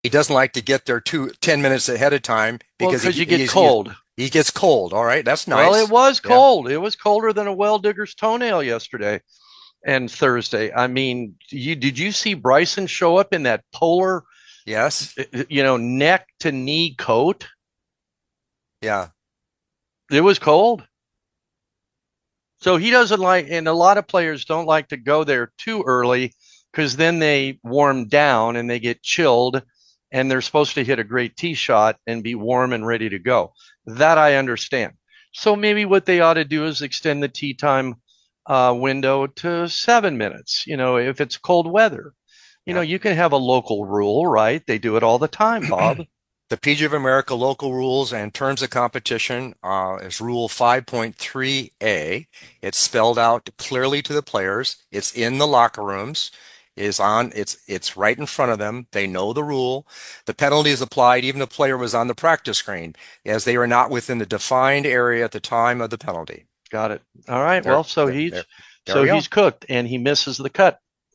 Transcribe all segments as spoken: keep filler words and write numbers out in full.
he doesn't like to get there two ten minutes ahead of time Well, because he because you get he's, he's cold. he gets cold. All right, that's Well, it nice. was Yeah. cold. It was colder than a well digger's toenail yesterday and Thursday. I mean, you did you see Bryson show up in that polar, Yes. you know, neck to knee coat? Yeah. It was cold. So he doesn't like, and a lot of players don't like to go there too early because then they warm down and they get chilled and they're supposed to hit a great tee shot and be warm and ready to go. That I understand. So maybe what they ought to do is extend the tee time uh, window to seven minutes, you know, if it's cold weather. You know, Yeah. you can have a local rule, right? They do it all the time, Bob. The P G A of America local rules and terms of competition uh, is Rule five point three A. It's spelled out clearly to the players. It's in the locker rooms. Is on. It's it's right in front of them. They know the rule. The penalty is applied even if the player was on the practice screen, as they are not within the defined area at the time of the penalty. Got it. All right. There, Well, so there, he's there, there so we he's go. cooked and he misses the cut.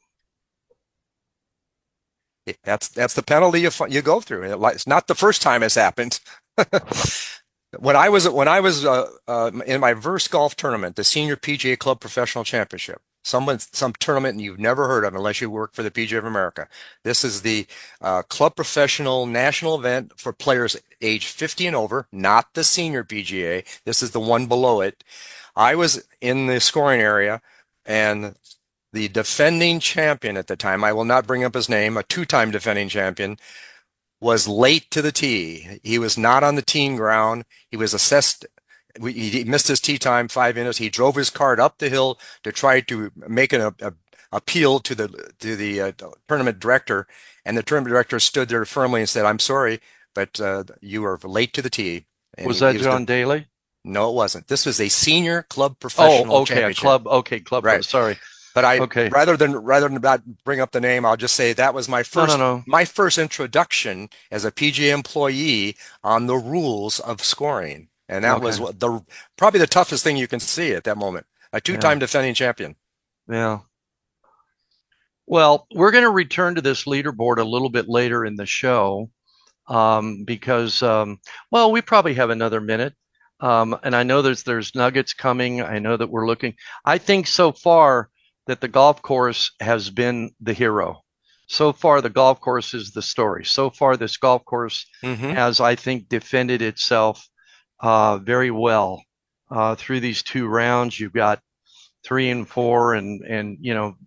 That's that's the penalty you you go through. It's not the first time it's happened. When I was when I was uh, uh, in my first golf tournament, the Senior P G A Club Professional Championship, someone some tournament you've never heard of unless you work for the P G A of America. This is the uh, Club Professional National event for players age fifty and over, not the Senior P G A. This is the one below it. I was in the scoring area, and the defending champion at the time, I will not bring up his name, a two-time defending champion, was late to the tee. He was not on the teeing ground. He was assessed. He missed his tee time five minutes. He drove his cart up the hill to try to make an a, appeal to the to the uh, tournament director, and the tournament director stood there firmly and said, "I'm sorry, but uh, you are late to the tee." And Was he, that he was the John Daly? no, it wasn't. This was a senior club Oh, professional okay, a championship, club. Okay, club pro. right? Sorry. But I Okay. rather than rather than not bring up the name, I'll just say that was my No, no, first no. my first introduction as a P G A employee on the rules of scoring. And that was Okay. what the probably the toughest thing you can see at that moment. A Yeah. two-time defending champion. Yeah. Well, we're going to return to this leaderboard a little bit later in the show um, because, um, well, we probably have another minute. Um, and I know there's there's nuggets coming. I know that we're looking. I think so far that the golf course has been the hero. So far, the golf course is the story. So far, this golf course Hmm. has, I think, defended itself uh, very well uh, through these two rounds. You've got three and four, and and you know,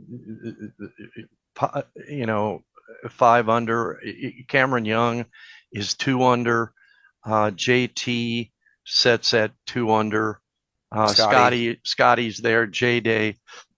you know, five under. Cameron Young is two under. Uh, J T sets at two under. Uh, Scotty. Scotty Scotty's there. J Day.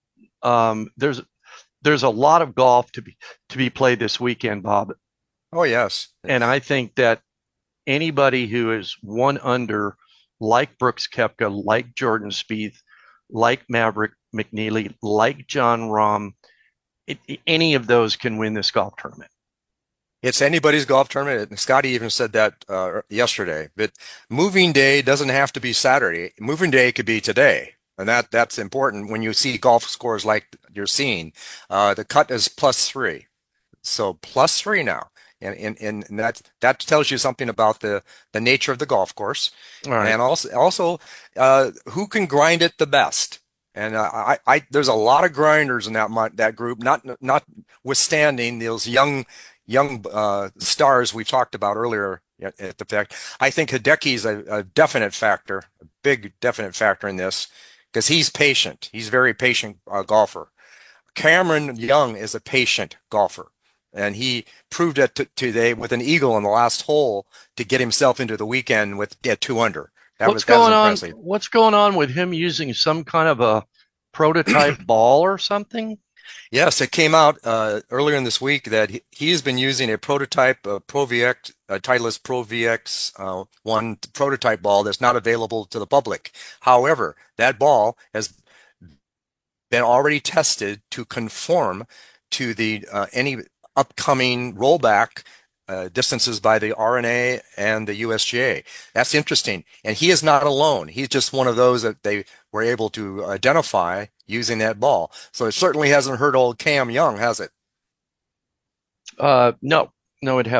Um, there's there's a lot of golf to be to be played this weekend, Bob, Oh yes. and I think that anybody who is one under, like Brooks Koepka, like Jordan Spieth, like Maverick McNeely, like John Rahm, it, any of those can win this golf tournament. It's anybody's golf tournament. And Scotty even said that uh, yesterday. But moving day doesn't have to be Saturday. Moving day could be today. And that that's important when you see golf scores like you're seeing. Uh, the cut is plus three. So plus three now. And, and, and that that tells you something about the, the nature of the golf course. All right. And also also uh, who can grind it the best. And uh, I, I there's a lot of grinders in that that group, not not withstanding those young young uh, stars we talked about earlier at, at the fact. I think Hideki is a, a definite factor, a big definite factor in this because he's patient. He's a very patient uh, golfer. Cameron Young is a patient golfer, and he proved it t- today with an eagle in the last hole to get himself into the weekend with at two under. That What's was that was going on? impressive. What's going on with him using some kind of a prototype ball or something? Yes, it came out uh, earlier in this week that he, he has been using a prototype uh, Pro V X, uh, Titleist Pro V X uh, one prototype ball that's not available to the public. However, that ball has been already tested to conform to the uh, any upcoming rollback uh, distances by the R N A and the U S G A. That's interesting. And he is not alone. He's just one of those that they were able to identify using that ball. So it certainly hasn't hurt old Cam Young, has it? Uh, no, No, it